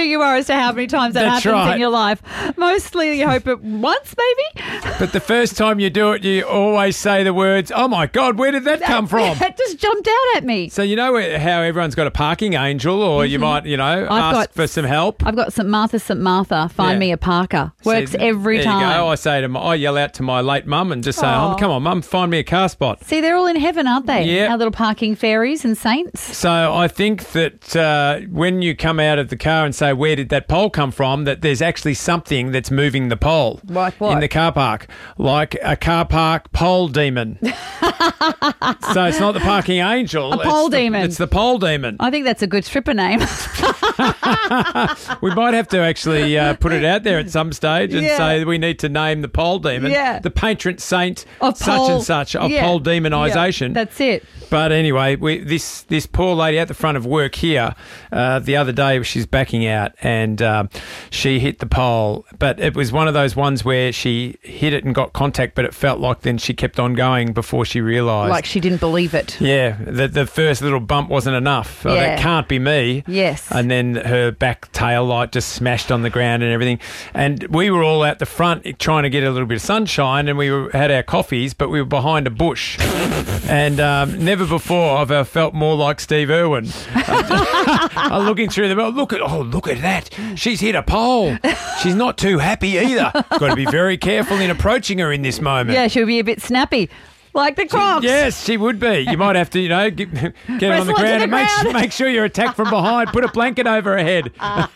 you are as to how many times that That's happens right. in your life. Mostly you hope it once, maybe. But the first time you do it, you always say the words, "Oh my God, where did that come from?" That just jumped out at me. So you know how everyone's got a parking angel, or you might, ask for some help. I've got St. Martha, find me a parker. Works every time. There you go. I say I yell out to my late mum and just say, "Oh, come on, mum, find me a car spot." See, they're all in heaven, aren't they? Yeah. Our little parking fairies and saints. So I think that when you come out of the car and say, "Where did that pole come from?" that there's actually something that's moving the pole. Like what? In the car park. Like a car park pole demon. So it's not the parking angel. Pole demon. It's the pole demon. I think that's a good stripper name. We might have to actually put it out there at some stage and Yeah. say we need to name the pole demon, the patron saint Of such pole- and such of yeah. pole demonisation. Yeah, that's it. But anyway, this poor lady at the front of work here, the other day she's backing out and she hit the pole. But it was one of those ones where she hit it and got contact, but it felt like then she kept on going before she realised. Like she didn't believe it. Yeah, the first little bump wasn't enough. Oh, Yeah. that can't be me. Yes. And then her back tail light just smashed on the ground and everything. And we were all out the front trying to get a little bit of sunshine, and had our coffees, but we were behind a bush. And never before have I felt more like Steve Irwin. I'm looking through the look at that. She's hit a pole. She's not too happy either. Got to be very careful in approaching her in this moment. Yeah, she'll be a bit snappy. Like the Crocs. Yes, she would be. You might have to, get her on the Wrestle ground into and the make sure you're attacked from behind. Put a blanket over her head.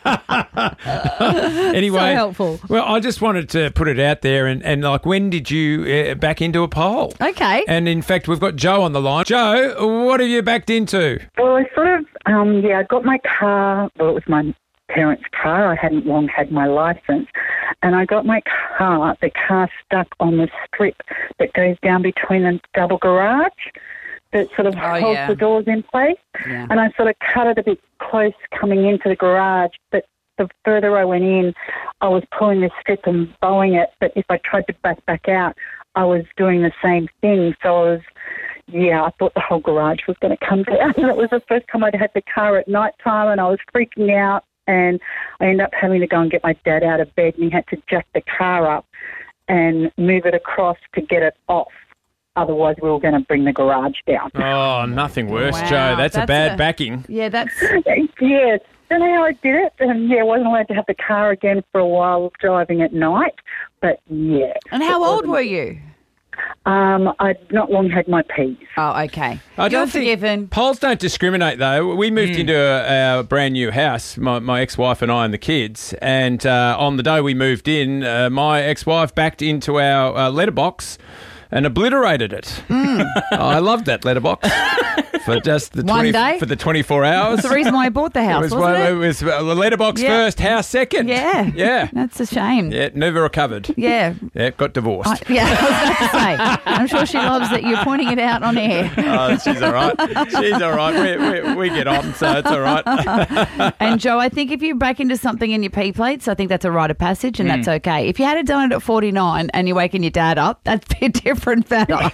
Anyway, So helpful. Well, I just wanted to put it out there and like, when did you back into a pole? Okay. And in fact, we've got Joe on the line. Joe, what have you backed into? Well, I sort of, I got my car. Well, it was my parents' car. I hadn't long had my licence. And I got my car, the car stuck on the strip that goes down between the double garage that sort of holds the doors in place. Yeah. And I sort of cut it a bit close coming into the garage, but the further I went in, I was pulling the strip and bowing it, but if I tried to back out, I was doing the same thing. So I thought the whole garage was going to come down. And it was the first time I'd had the car at night time, and I was freaking out. And I ended up having to go and get my dad out of bed, and he had to jack the car up and move it across to get it off. Otherwise, we were going to bring the garage down. Oh, nothing worse, Wow, Joe. That's a bad a- backing. Yeah, that's... Yes. Don't know how I did it. And, wasn't allowed to have the car again for a while driving at night. But, yeah. And how old were you? I'd not long had my P's. Oh, okay. I You're don't think forgiven. poles don't discriminate, though. We moved into our brand new house, my ex-wife and I and the kids, and on the day we moved in, my ex-wife backed into our letterbox and obliterated it. I loved that letterbox for just the One day? for the 24 hours. That's the reason why I bought the house, wasn't it? It was letterbox Yeah. first, house second. Yeah. Yeah. That's a shame. Yeah, never recovered. Yeah. Yeah, got divorced. I was about to say. I'm sure she loves that you're pointing it out on air. Oh, she's all right. She's all right. We get on, so it's all right. And Joe, I think if you back into something in your P plates, I think that's a rite of passage, and that's okay. If you had done it at 49 and you're waking your dad up, that'd be a different matter.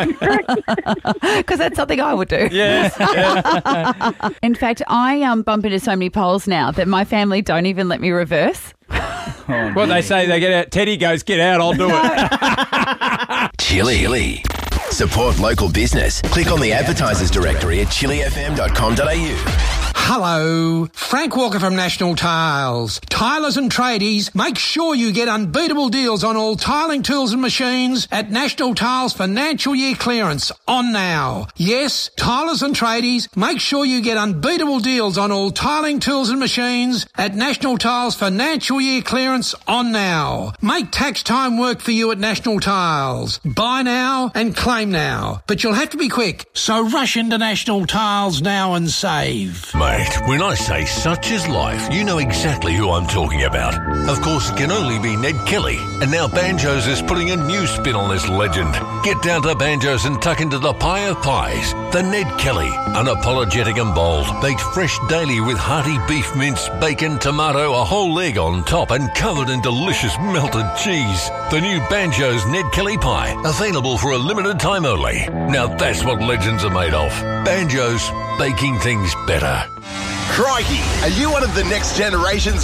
Because that's something I would do. Yes. Yeah. In fact, I bump into so many poles now that my family don't even let me reverse. Well, they say they get out. Teddy goes, get out, I'll do it. Chili. Support local business. Click on the advertisers directory at chilifm.com.au. Hello, Frank Walker from National Tiles. Tilers and tradies, make sure you get unbeatable deals on all tiling tools and machines at National Tiles financial year clearance on now. Yes, tilers and tradies, make sure you get unbeatable deals on all tiling tools and machines at National Tiles financial year clearance on now. Make tax time work for you at National Tiles. Buy now and claim now, but you'll have to be quick, so rush into National Tiles now and save. Mate, when I say such is life, you know exactly who I'm talking about. Of course, it can only be Ned Kelly. And now Banjos is putting a new spin on this legend. Get down to Banjos and tuck into the pie of pies. The Ned Kelly, unapologetic and bold, baked fresh daily with hearty beef mince, bacon, tomato, a whole egg on top and covered in delicious melted cheese. The new Banjos Ned Kelly pie, available for a limited time only. Now that's what legends are made of. Banjos, baking things better. Crikey, are you one of the next generation's